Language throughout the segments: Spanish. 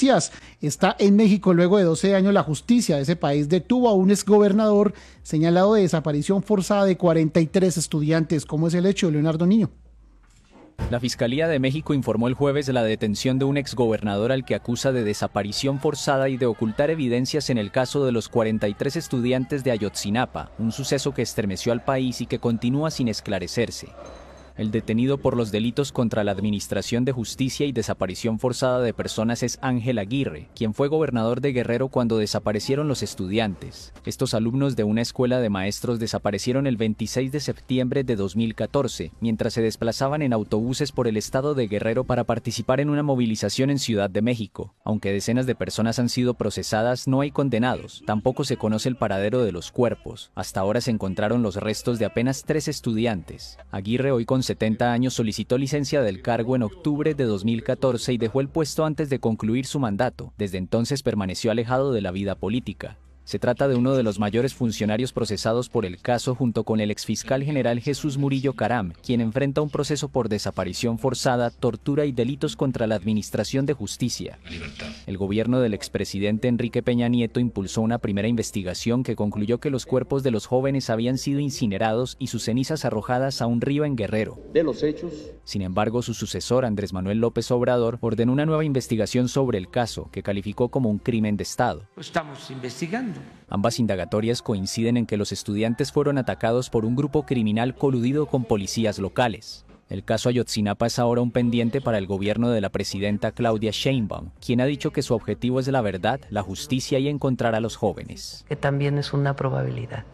policías. Está en México. Luego de 12 años, la justicia de ese país detuvo a un exgobernador señalado de desaparición forzada de 43 estudiantes. ¿Cómo es el hecho, Leonardo Niño? La Fiscalía de México informó el jueves de la detención de un exgobernador al que acusa de desaparición forzada y de ocultar evidencias en el caso de los 43 estudiantes de Ayotzinapa, un suceso que estremeció al país y que continúa sin esclarecerse. El detenido por los delitos contra la Administración de Justicia y desaparición forzada de personas es Ángel Aguirre, quien fue gobernador de Guerrero cuando desaparecieron los estudiantes. Estos alumnos de una escuela de maestros desaparecieron el 26 de septiembre de 2014, mientras se desplazaban en autobuses por el estado de Guerrero para participar en una movilización en Ciudad de México. Aunque decenas de personas han sido procesadas, no hay condenados. Tampoco se conoce el paradero de los cuerpos. Hasta ahora se encontraron los restos de apenas 3 estudiantes. Aguirre, hoy con 70 años, solicitó licencia del cargo en octubre de 2014 y dejó el puesto antes de concluir su mandato. Desde entonces permaneció alejado de la vida política. Se trata de uno de los mayores funcionarios procesados por el caso junto con el exfiscal general Jesús Murillo Caram, quien enfrenta un proceso por desaparición forzada, tortura y delitos contra la Administración de Justicia. El gobierno del expresidente Enrique Peña Nieto impulsó una primera investigación que concluyó que los cuerpos de los jóvenes habían sido incinerados y sus cenizas arrojadas a un río en Guerrero. De los hechos. Sin embargo, su sucesor, Andrés Manuel López Obrador, ordenó una nueva investigación sobre el caso, que calificó como un crimen de Estado. Estamos investigando. Ambas indagatorias coinciden en que los estudiantes fueron atacados por un grupo criminal coludido con policías locales. El caso Ayotzinapa es ahora un pendiente para el gobierno de la presidenta Claudia Sheinbaum, quien ha dicho que su objetivo es la verdad, la justicia y encontrar a los jóvenes. Que también es una probabilidad.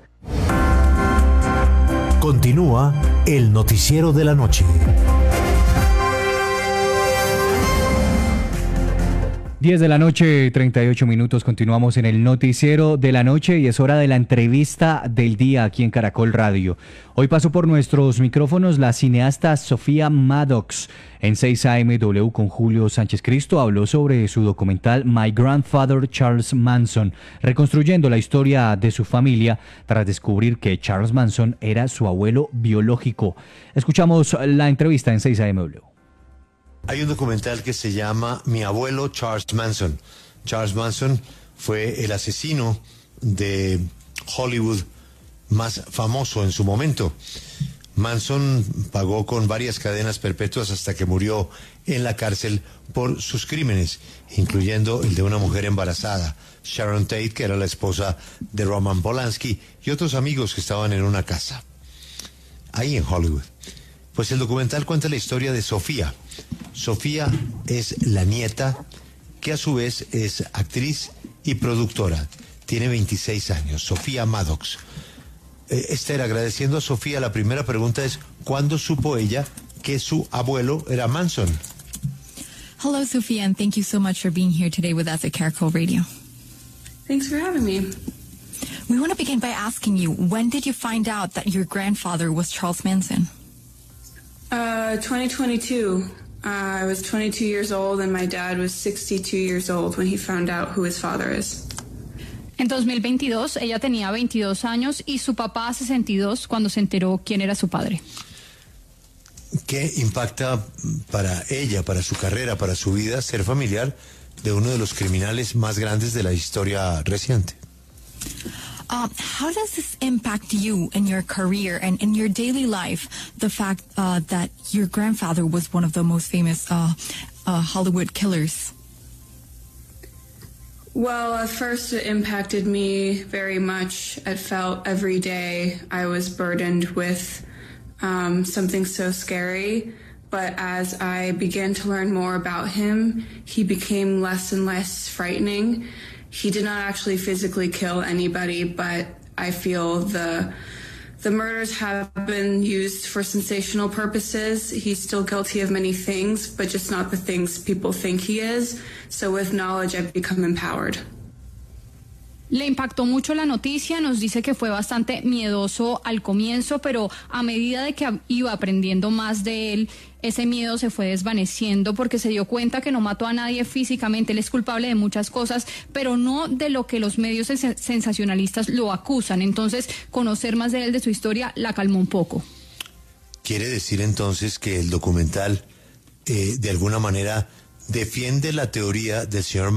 Continúa el noticiero de la noche. 10 de la noche, 38 minutos, continuamos en el noticiero de la noche y es hora de la entrevista del día aquí en Caracol Radio. Hoy pasó por nuestros micrófonos la cineasta Sofía Maddox. En 6 AMW con Julio Sánchez Cristo habló sobre su documental My Grandfather Charles Manson, reconstruyendo la historia de su familia tras descubrir que Charles Manson era su abuelo biológico. Escuchamos la entrevista en 6 AMW. Hay un documental que se llama Mi abuelo Charles Manson. Charles Manson fue el asesino de Hollywood más famoso en su momento. Manson pagó con varias cadenas perpetuas hasta que murió en la cárcel por sus crímenes, incluyendo el de una mujer embarazada, Sharon Tate, que era la esposa de Roman Polanski, y otros amigos que estaban en una casa ahí en Hollywood. Pues el documental cuenta la historia de Sofía. Sofía es la nieta, que a su vez es actriz y productora. Tiene 26 años, Sofía Maddox. Esther, agradeciendo a Sofía, la primera pregunta es, ¿cuándo supo ella que su abuelo era Manson? Hello, Sofía, and thank you so much for being here today with us at Caracol Radio. Thanks for having me. We want to begin by asking you, when did you find out that your grandfather was Charles Manson? 2022. I was 22 years old and my dad was 62 years old when he found out who his father is. En 2022, ella tenía 22 años y su papá 62 cuando se enteró quién era su padre. ¿Qué impacta para ella, para su carrera, para su vida, ser familiar de uno de los criminales más grandes de la historia reciente? How does this impact you in your career and in your daily life, the fact that your grandfather was one of the most famous Hollywood killers? Well, at first it impacted me very much. It felt every day I was burdened with something so scary. But as I began to learn more about him, he became less and less frightening. He did not actually physically kill anybody, but I feel the murders have been used for sensational purposes. He's still guilty of many things, but just not the things people think he is. So with knowledge, I've become empowered. Le impactó mucho la noticia, nos dice que fue bastante miedoso al comienzo, pero a medida de que iba aprendiendo más de él, ese miedo se fue desvaneciendo porque se dio cuenta que no mató a nadie físicamente. Él es culpable de muchas cosas, pero no de lo que los medios sensacionalistas lo acusan. Entonces, conocer más de él, de su historia, la calmó un poco. ¿Quiere decir entonces que el documental de alguna manera defiende la teoría del señor